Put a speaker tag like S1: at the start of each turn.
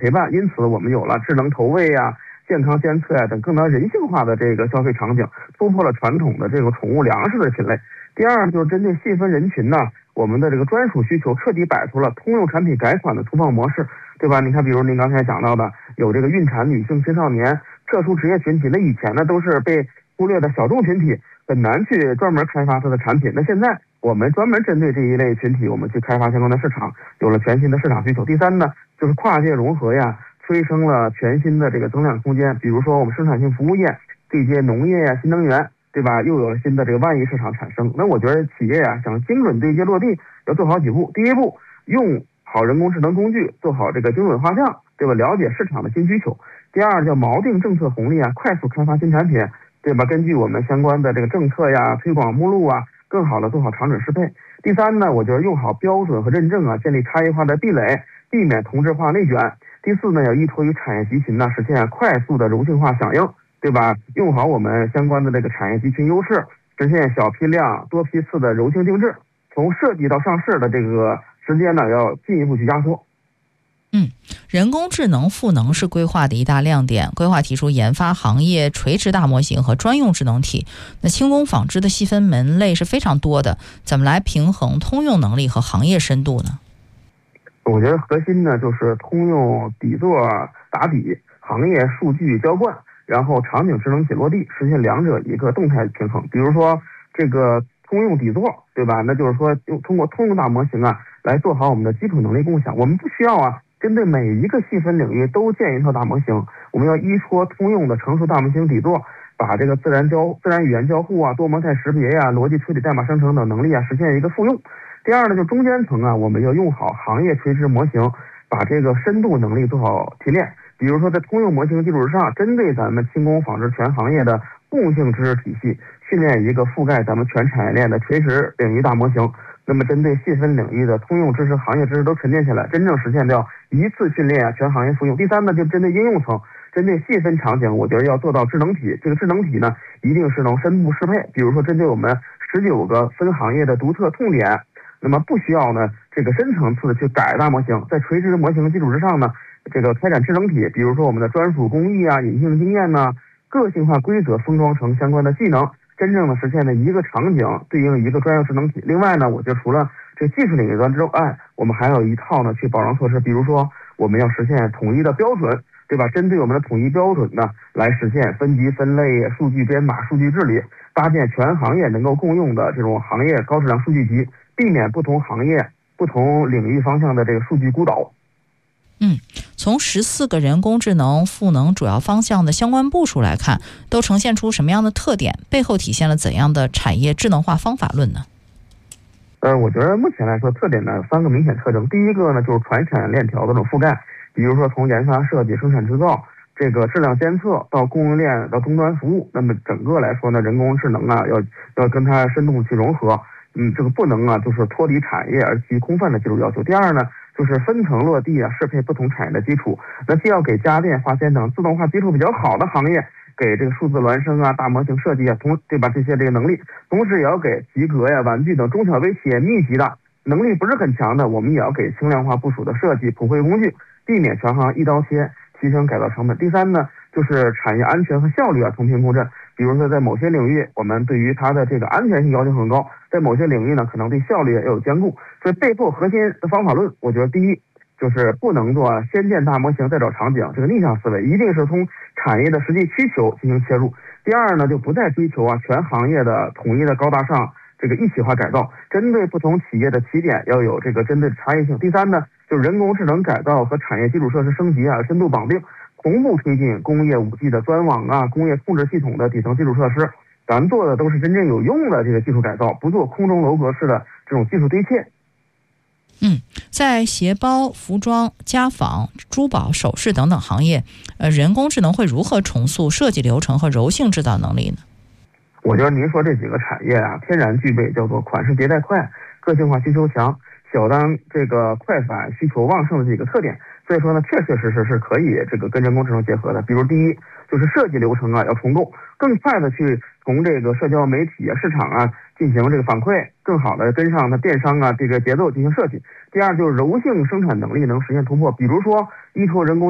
S1: 陪伴，因此我们有了智能投喂啊、健康监测呀等更加人性化的这个消费场景，突破了传统的这个宠物粮食的品类。第二就是针对细分人群呢，我们的这个专属需求彻底摆脱了通用产品改款的粗放模式，对吧？你看，比如您刚才讲到的，有这个孕产女性、青少年、特殊职业群体，那以前呢都是被忽略的小众群体，很难去专门开发它的产品。那现在我们专门针对这一类群体，我们去开发相关的市场，有了全新的市场需求。第三呢，就是跨界融合呀，催生了全新的这个增长空间。比如说我们生产性服务业对接农业呀、新能源，对吧？又有了新的这个万亿市场产生。那我觉得企业啊，想精准对接落地，要做好几步。第一步，用好人工智能工具，做好这个精准画像，对吧？了解市场的新需求。第二，叫锚定政策红利啊，快速开发新产品，对吧？根据我们相关的这个政策呀、推广目录啊，更好的做好场景适配。第三呢，我觉得用好标准和认证啊，建立差异化的壁垒，避免同质化内卷。第四呢，要依托于产业集群呢，实现快速的柔性化响应，对吧？用好我们相关的这个产业集群优势，实现小批量、多批次的柔性定制。从设计到上市的这个时间呢，要进一步去压缩。
S2: 人工智能赋能是规划的一大亮点。规划提出研发行业垂直大模型和专用智能体。那轻工纺织的细分门类是非常多的，怎么来平衡通用能力和行业深度呢？
S1: 我觉得核心呢就是通用底座打底，行业数据浇灌，然后场景智能体落地，实现两者一个动态平衡。比如说这个通用底座，对吧？那就是说通过通用大模型啊，来做好我们的基础能力共享。我们不需要啊针对每一个细分领域都建一套大模型，我们要依托通用的成熟大模型底座，把这个自然语言交互啊、多模态识别呀、逻辑推理代码生成等能力啊实现一个复用。第二呢，就中间层啊，我们要用好行业垂直模型，把这个深度能力做好提炼。比如说在通用模型基础之上，针对咱们轻工纺织全行业的共性知识体系，训练一个覆盖咱们全产业链的垂直领域大模型。那么针对细分领域的通用知识、行业知识都沉淀起来，真正实现掉一次训练啊，全行业复用。第三呢，就针对应用层，针对细分场景，我觉得要做到智能体。这个智能体呢，一定是能深度适配。比如说针对我们19个分行业的独特痛点，那么不需要呢这个深层次的去改大模型，在垂直模型基础之上呢，这个开展智能体。比如说我们的专属工艺啊、隐性经验呢、个性化规则封装成相关的技能，真正的实现的一个场景对应一个专业智能体。另外呢，我觉得除了这技术领域端之外，我们还有一套呢去保障措施。比如说我们要实现统一的标准，对吧？针对我们的统一标准呢，来实现分级分类、数据编码、数据治理，搭建全行业能够共用的这种行业高质量数据集，避免不同行业、不同领域方向的这个数据孤岛。
S2: 从14个人工智能赋能主要方向的相关部署来看，都呈现出什么样的特点？背后体现了怎样的产业智能化方法论呢？
S1: 我觉得目前来说，特点呢3个明显特征。第一个呢，就是全产业链条的这种覆盖，比如说从研发设计、生产制造，这个质量监测到供应链到终端服务，那么整个来说呢，人工智能啊要跟它深度去融合。这个不能啊就是脱离产业而基于空泛的技术要求。第二呢，就是分层落地啊，适配不同产业的基础。那既要给家电、化纤等自动化基础比较好的行业，给这个数字孪生啊、大模型设计啊，对吧？这些这个能力，同时也要给集合呀、玩具等中小微企业密集的能力不是很强的，我们也要给轻量化部署的设计、普惠工具，避免全行一刀切，提升改造成本。第三呢，就是产业安全和效率啊同频共振。比如说在某些领域，我们对于它的这个安全性要求很高，在某些领域呢，可能对效率也有兼顾。所以背后核心的方法论，我觉得第一就是不能做先建大模型再找场景，这个逆向思维，一定是从产业的实际需求进行切入。第二呢，就不再追求全行业的统一的高大上这个一体化改造，针对不同企业的起点要有这个针对的差异性。第三呢，就是人工智能改造和产业基础设施升级深度绑定，同步推进工业5G 的钻网工业控制系统的底层基础设施。咱们做的都是真正有用的这个技术改造，不做空中楼阁式的这种技术堆砌。
S2: 在鞋包、服装、家纺、珠宝、首饰等等行业，人工智能会如何重塑设计流程和柔性制造能力呢？
S1: 我觉得您说这几个产业天然具备叫做款式迭代快、个性化需求强、小单这个快返需求旺盛的几个特点。所以说呢，确确实实是可以这个跟人工智能结合的。比如第一，就是设计流程要重构，更快的去从这个社交媒体市场进行这个反馈，更好的跟上它电商这个节奏进行设计。第二，就是柔性生产能力能实现突破，比如说依托人工